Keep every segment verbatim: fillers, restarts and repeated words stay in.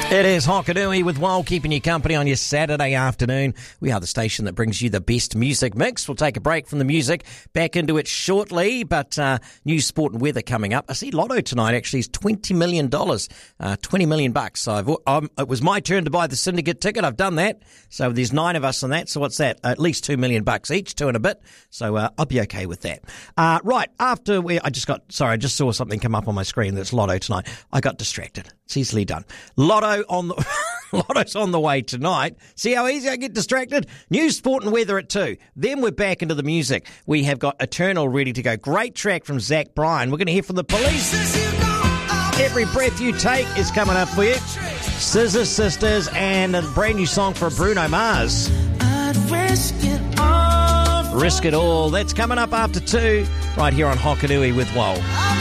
It is Hokanui with Wild, keeping you company on your Saturday afternoon. We are the station that brings you the best music mix. We'll take a break from the music, back into it shortly, but uh, news, sport and weather coming up. I see Lotto tonight actually is twenty million dollars, uh, twenty million bucks. So I've, um, it was my turn to buy the syndicate ticket. I've done that. So there's nine of us on that. So what's that? At least two million bucks each, two and a bit. So uh, I'll be okay with that. Uh, right, after we, I just got, sorry, I just saw something come up on my screen that's Lotto tonight. I got distracted. It's easily done. Lotto on the Lotto's on the way tonight. See how easy I get distracted? News, sport and weather at two. Then we're back into the music. We have got Eternal ready to go. Great track from Zach Bryan. We're going to hear from the Police. Every Breath You Take is coming up for you. Scissor Sisters and a brand new song for Bruno Mars. I'd risk it all. Risk It All. That's coming up after two right here on Hokanui with Woe.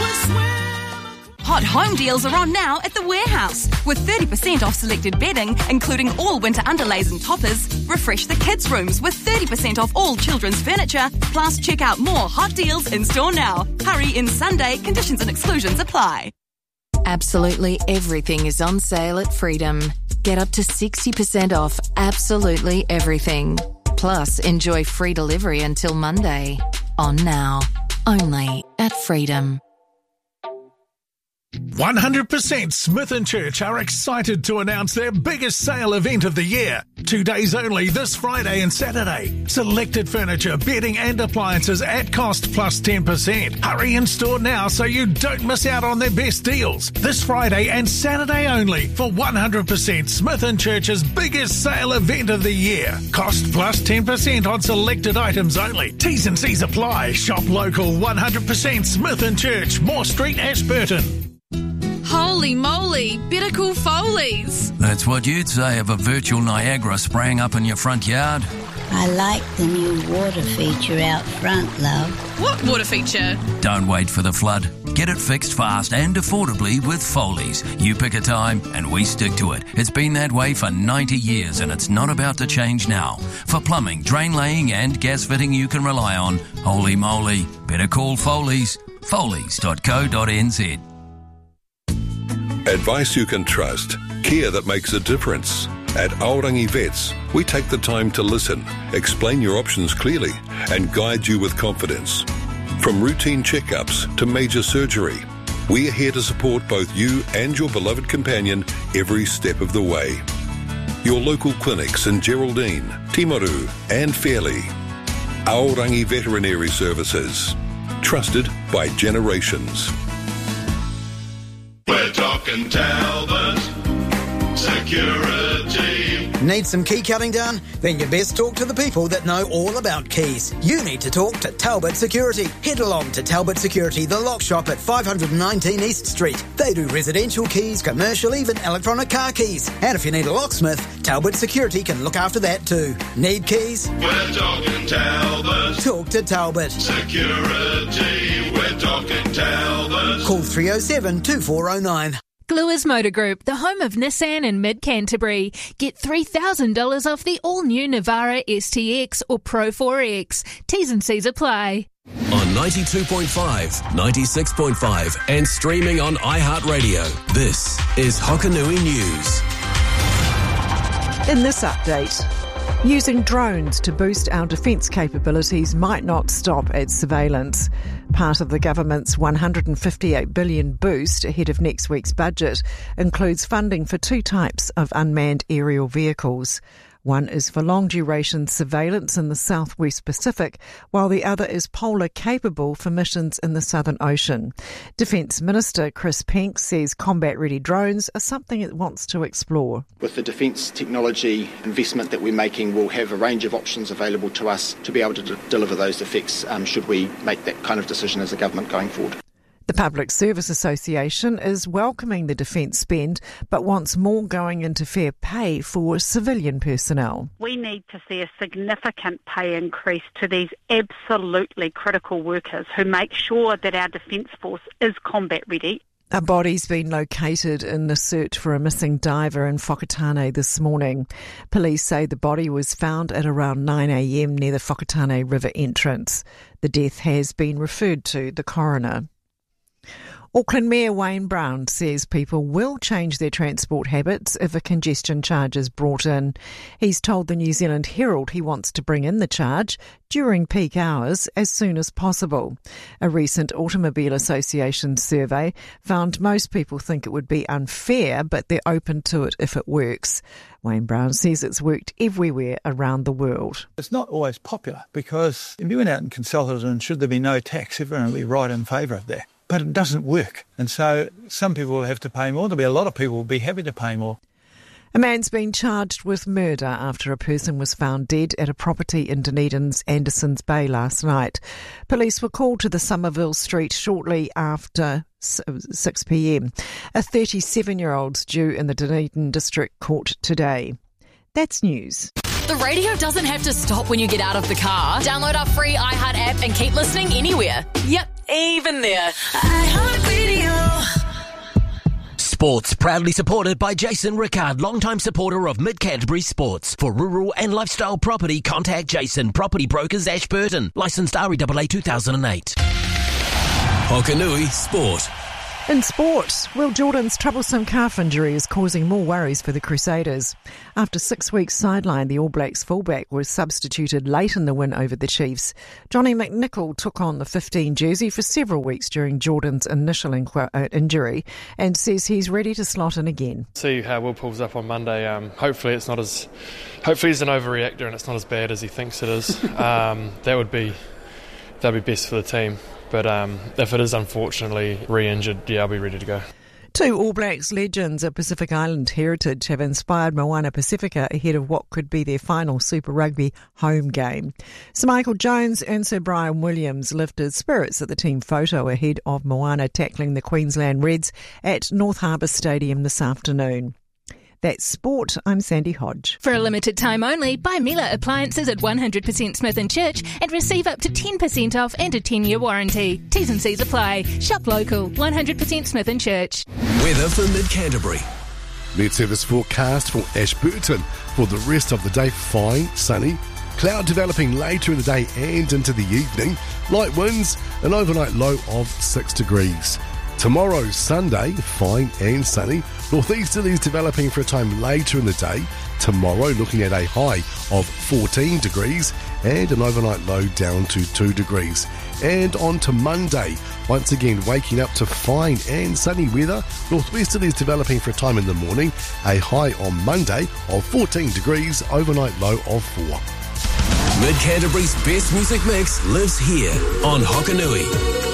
Hot home deals are on now at The Warehouse, with thirty percent off selected bedding, including all winter underlays and toppers. Refresh the kids' rooms with thirty percent off all children's furniture. Plus, check out more hot deals in store now. Hurry in Sunday. Conditions and exclusions apply. Absolutely everything is on sale at Freedom. Get up to sixty percent off absolutely everything. Plus, enjoy free delivery until Monday. On now. Only at Freedom. one hundred percent Smith and Church are excited to announce their biggest sale event of the year. Two days only this Friday and Saturday. Selected furniture, bedding and appliances at cost plus ten percent. Hurry in store now so you don't miss out on their best deals. This Friday and Saturday only for one hundred percent Smith and Church's biggest sale event of the year. Cost plus ten percent on selected items only. T's and C's apply. Shop local one hundred percent Smith and Church, Moore Street, Ashburton. Holy moly, better call Foley's. That's what you'd say of a virtual Niagara spraying up in your front yard. I like the new water feature out front, love. What water feature? Don't wait for the flood. Get it fixed fast and affordably with Foley's. You pick a time and we stick to it. It's been that way for ninety years and it's not about to change now. For plumbing, drain laying and gas fitting you can rely on, holy moly, better call Foley's. Foley's dot co dot n z. Advice you can trust. Care that makes a difference. At Aorangi Vets, we take the time to listen, explain your options clearly, and guide you with confidence. From routine checkups to major surgery, we are here to support both you and your beloved companion every step of the way. Your local clinics in Geraldine, Timaru, and Fairley. Aorangi Veterinary Services. Trusted by generations. We're talking Talbot Security. Need some key cutting done? Then you best talk to the people that know all about keys. You need to talk to Talbot Security. Head along to Talbot Security, the lock shop at five nineteen East Street. They do residential keys, commercial, even electronic car keys. And if you need a locksmith, Talbot Security can look after that too. Need keys? We're talking Talbot. Talk to Talbot Security. We're talking Talbot. Call three oh seven, two four oh nine. Gluers Motor Group, the home of Nissan in mid-Canterbury. Get three thousand dollars off the all-new Navara S T X or Pro four X. T's and C's apply. On ninety-two point five, ninety-six point five and streaming on iHeartRadio, this is Hokanui News. In this update, using drones to boost our defence capabilities might not stop at surveillance. Part of the government's one hundred fifty-eight billion dollars boost ahead of next week's budget includes funding for two types of unmanned aerial vehicles. One is for long-duration surveillance in the southwest Pacific, while the other is polar-capable for missions in the Southern Ocean. Defence Minister Chris Penk says combat-ready drones are something it wants to explore. With the defence technology investment that we're making, we'll have a range of options available to us to be able to d- deliver those effects um, should we make that kind of decision as a government going forward. The Public Service Association is welcoming the defence spend but wants more going into fair pay for civilian personnel. We need to see a significant pay increase to these absolutely critical workers who make sure that our defence force is combat ready. A body's been located in the search for a missing diver in Whakatane this morning. Police say the body was found at around nine a.m. near the Whakatane River entrance. The death has been referred to the coroner. Auckland Mayor Wayne Brown says people will change their transport habits if a congestion charge is brought in. He's told the New Zealand Herald he wants to bring in the charge during peak hours as soon as possible. A recent Automobile Association survey found most people think it would be unfair, but they're open to it if it works. Wayne Brown says it's worked everywhere around the world. It's not always popular because if you went out and consulted and should there be no tax, everyone would be right in favour of that. But it doesn't work. And so some people will have to pay more. There'll be a lot of people who will be happy to pay more. A man's been charged with murder after a person was found dead at a property in Dunedin's Andersons Bay last night. Police were called to the Somerville Street shortly after six p.m. A thirty-seven-year-old's due in the Dunedin District Court today. That's news. The radio doesn't have to stop when you get out of the car. Download our free iHeart app and keep listening anywhere. Yep, even there. iHeart Radio. Sports proudly supported by Jason Rickard, longtime supporter of Mid Canterbury Sports. For rural and lifestyle property, contact Jason, Property Brokers Ashburton. Licensed R E A A two thousand eight. Hokanui Sport. In sport, Will Jordan's troublesome calf injury is causing more worries for the Crusaders. After six weeks sidelined, the All Blacks fullback was substituted late in the win over the Chiefs. Johnny McNichol took on the fifteen jersey for several weeks during Jordan's initial inqu- uh, injury and says he's ready to slot in again. See how Will pulls up on Monday. Um, hopefully it's not as, hopefully he's an overreactor and it's not as bad as he thinks it is. um, that would be, that'd be best for the team. But um, if it is unfortunately re-injured, yeah, I'll be ready to go. Two All Blacks legends of Pacific Island heritage have inspired Moana Pacifica ahead of what could be their final Super Rugby home game. Sir Michael Jones and Sir Brian Williams lifted spirits at the team photo ahead of Moana tackling the Queensland Reds at North Harbour Stadium this afternoon. That's sport. I'm Sandy Hodge. For a limited time only, buy Miele appliances at one hundred percent Smith and Church and receive up to ten percent off and a ten-year warranty. T's and C's apply. Shop local. one hundred percent Smith and Church. Weather for Mid-Canterbury. Met service forecast for Ashburton. For the rest of the day, fine, sunny. Cloud developing later in the day and into the evening. Light winds, an overnight low of six degrees. Tomorrow, Sunday, fine and sunny. Northeasterlies developing for a time later in the day. Tomorrow, looking at a high of fourteen degrees and an overnight low down to two degrees. And on to Monday, once again waking up to fine and sunny weather. Northwesterlies developing for a time in the morning. A high on Monday of fourteen degrees, overnight low of four. Mid Canterbury's best music mix lives here on Hokanui.